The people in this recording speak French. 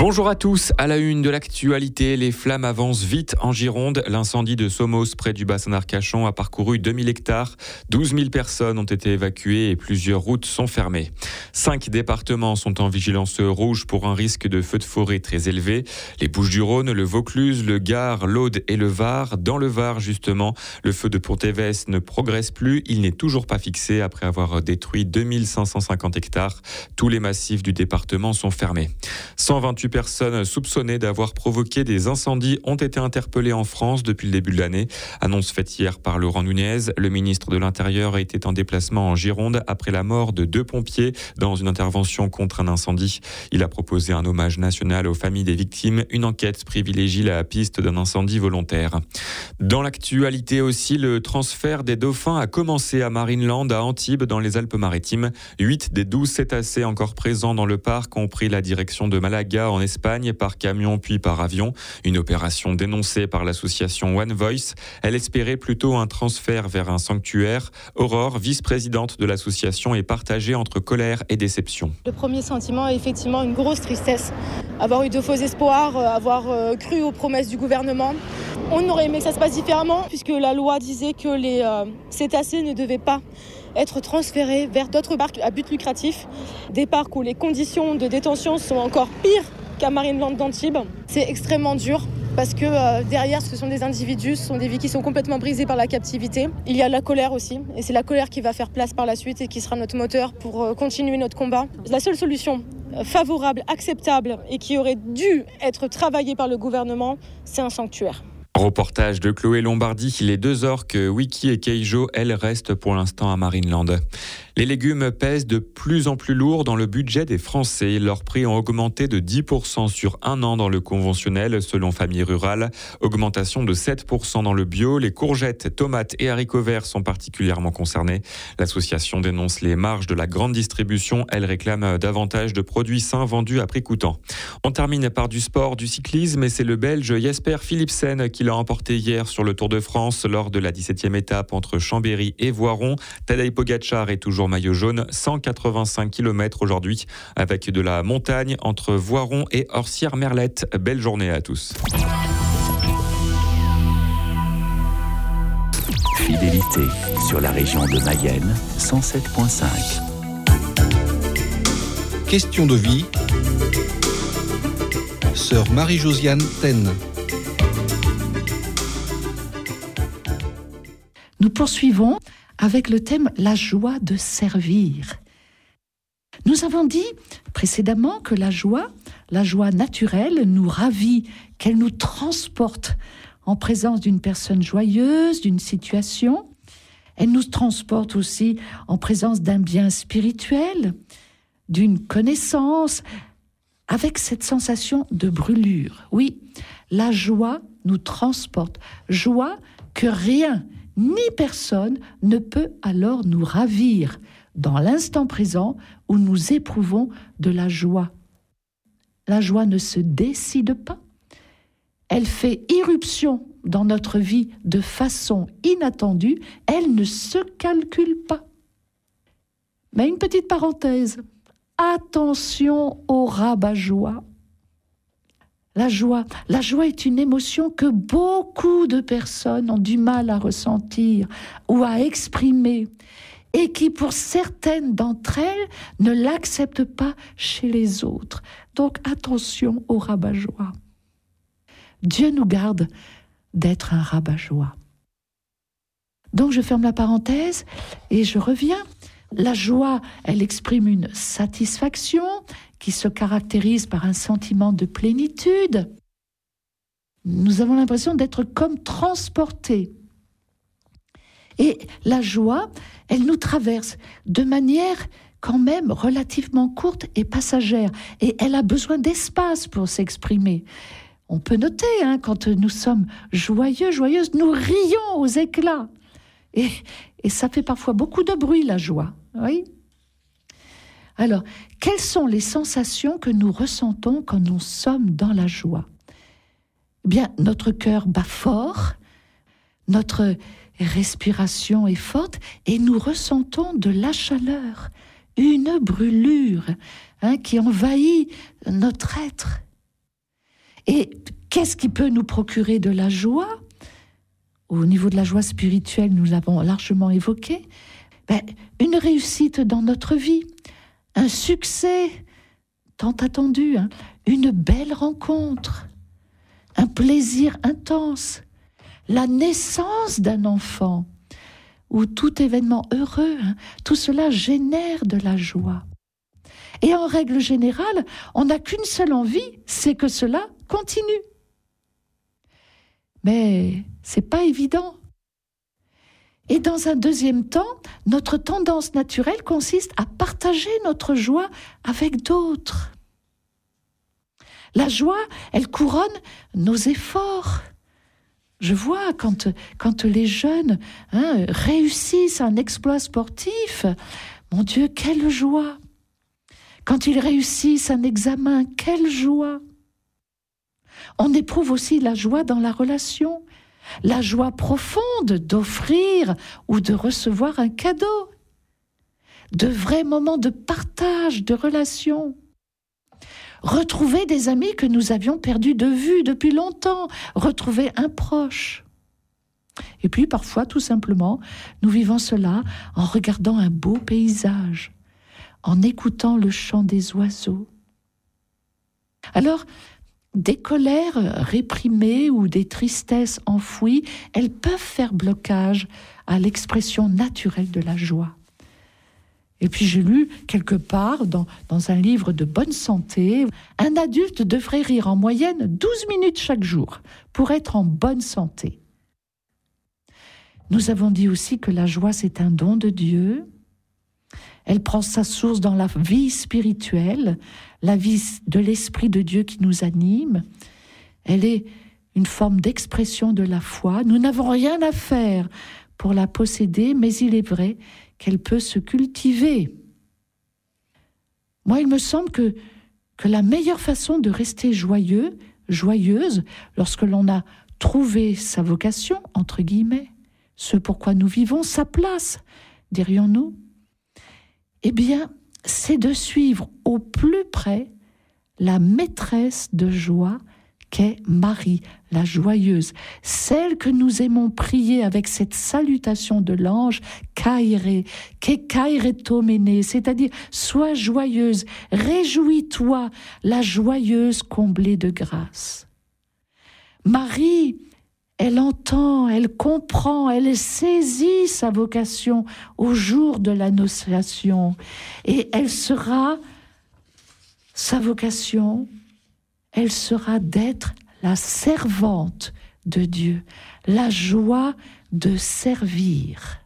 Bonjour à tous, à la une de l'actualité, les flammes avancent vite en Gironde. L'incendie de Somos près du bassin d'Arcachon a parcouru 2000 hectares. 12 000 personnes ont été évacuées et plusieurs routes sont fermées. 5 départements sont en vigilance rouge pour un risque de feu de forêt très élevé. Les Bouches-du-Rhône, le Vaucluse, le Gard, l'Aude et le Var. Dans le Var, justement, le feu de Pont-Évès ne progresse plus. Il n'est toujours pas fixé après avoir détruit 2550 hectares. Tous les massifs du département sont fermés. 128 personnes soupçonnées d'avoir provoqué des incendies ont été interpellées en France depuis le début de l'année. Annonce faite hier par Laurent Nunez. Le ministre de l'Intérieur était en déplacement en Gironde après la mort de 2 pompiers dans une intervention contre un incendie. Il a proposé un hommage national aux familles des victimes. Une enquête privilégie la piste d'un incendie volontaire. Dans l'actualité aussi, le transfert des dauphins a commencé à Marineland, à Antibes, dans les Alpes-Maritimes. 8 des 12 cétacés encore présents dans le parc ont pris la direction de Malaga, en Espagne, par camion puis par avion. Une opération dénoncée par l'association One Voice. Elle espérait plutôt un transfert vers un sanctuaire. Aurore, vice-présidente de l'association, est partagée entre colère et déception. Le premier sentiment est effectivement une grosse tristesse. Avoir eu de faux espoirs, avoir cru aux promesses du gouvernement. On aurait aimé que ça se passe différemment, puisque la loi disait que les cétacés ne devaient pas être transférés vers d'autres parcs à but lucratif. Des parcs où les conditions de détention sont encore pires qu'à Marineland d'Antibes. C'est extrêmement dur parce que derrière, ce sont des individus, ce sont des vies qui sont complètement brisées par la captivité. Il y a la colère aussi, et c'est la colère qui va faire place par la suite et qui sera notre moteur pour continuer notre combat. La seule solution favorable, acceptable et qui aurait dû être travaillée par le gouvernement, c'est un sanctuaire. Reportage de Chloé Lombardi. Les 2 orques, Wiki et Keijo, elles restent pour l'instant à Marineland. Les légumes pèsent de plus en plus lourd dans le budget des Français. Leurs prix ont augmenté de 10% sur un an dans le conventionnel, selon Famille Rurale. Augmentation de 7% dans le bio. Les courgettes, tomates et haricots verts sont particulièrement concernés. L'association dénonce les marges de la grande distribution. Elle réclame davantage de produits sains vendus à prix coûtant. On termine par du sport, du cyclisme, et c'est le Belge Jesper Philipsen qui l'a emporté hier sur le Tour de France lors de la 17e étape entre Chambéry et Voiron. Tadej Pogačar est toujours maillot jaune, 185 km aujourd'hui avec de la montagne entre Voiron et Orsières-Merlette. Belle journée à tous. Fidélité sur la région de Mayenne, 107.5. Question de vie. Sœur Marie-Josiane Taine. Nous poursuivons avec le thème « La joie de servir ». Nous avons dit précédemment que la joie naturelle nous ravit, qu'elle nous transporte en présence d'une personne joyeuse, d'une situation. Elle nous transporte aussi en présence d'un bien spirituel, d'une connaissance, avec cette sensation de brûlure. Oui, la joie nous transporte. Joie que rien ni personne ne peut alors nous ravir dans l'instant présent où nous éprouvons de la joie. La joie ne se décide pas. Elle fait irruption dans notre vie de façon inattendue. Elle ne se calcule pas. Mais une petite parenthèse. Attention au rabat-joie. La joie est une émotion que beaucoup de personnes ont du mal à ressentir ou à exprimer et qui, pour certaines d'entre elles, ne l'acceptent pas chez les autres. Donc, attention au rabat-joie. Dieu nous garde d'être un rabat-joie. Donc, je ferme la parenthèse et je reviens. La joie, elle exprime une satisfaction qui se caractérise par un sentiment de plénitude. Nous avons l'impression d'être comme transportés. Et la joie, elle nous traverse de manière quand même relativement courte et passagère. Et elle a besoin d'espace pour s'exprimer. On peut noter, quand nous sommes joyeux, joyeuses, nous rions aux éclats. Et ça fait parfois beaucoup de bruit, la joie. Oui. Alors, quelles sont les sensations que nous ressentons quand nous sommes dans la joie ? Eh bien, notre cœur bat fort, notre respiration est forte et nous ressentons de la chaleur, une brûlure qui envahit notre être. Et qu'est-ce qui peut nous procurer de la joie ? Au niveau de la joie spirituelle, nous l'avons largement évoqué. Une réussite dans notre vie, un succès tant attendu, une belle rencontre, un plaisir intense, la naissance d'un enfant ou tout événement heureux, tout cela génère de la joie. Et en règle générale, on n'a qu'une seule envie, c'est que cela continue. Mais c'est pas évident. Et dans un deuxième temps, notre tendance naturelle consiste à partager notre joie avec d'autres. La joie, elle couronne nos efforts. Je vois quand les jeunes réussissent un exploit sportif, mon Dieu, quelle joie! Quand ils réussissent un examen, quelle joie! On éprouve aussi la joie dans la relation, la joie profonde d'offrir ou de recevoir un cadeau, de vrais moments de partage, de relation. Retrouver des amis que nous avions perdus de vue depuis longtemps, retrouver un proche. Et puis parfois, tout simplement, nous vivons cela en regardant un beau paysage, en écoutant le chant des oiseaux. Alors, des colères réprimées ou des tristesses enfouies, elles peuvent faire blocage à l'expression naturelle de la joie. Et puis j'ai lu quelque part dans un livre de bonne santé, un adulte devrait rire en moyenne 12 minutes chaque jour pour être en bonne santé. Nous avons dit aussi que la joie, c'est un don de Dieu. Elle prend sa source dans la vie spirituelle, la vie de l'Esprit de Dieu qui nous anime. Elle est une forme d'expression de la foi. Nous n'avons rien à faire pour la posséder, mais il est vrai qu'elle peut se cultiver. Moi, il me semble que la meilleure façon de rester joyeuse, lorsque l'on a trouvé sa vocation, entre guillemets, ce pourquoi nous vivons, sa place, dirions-nous, eh bien, c'est de suivre au plus près la maîtresse de joie qu'est Marie, la joyeuse, celle que nous aimons prier avec cette salutation de l'ange, Kaire, Kairetomene, c'est-à-dire sois joyeuse, réjouis-toi, la joyeuse comblée de grâce. Marie, elle entend, elle comprend, elle saisit sa vocation au jour de l'Annonciation. Et sa vocation, elle sera d'être la servante de Dieu, la joie de servir.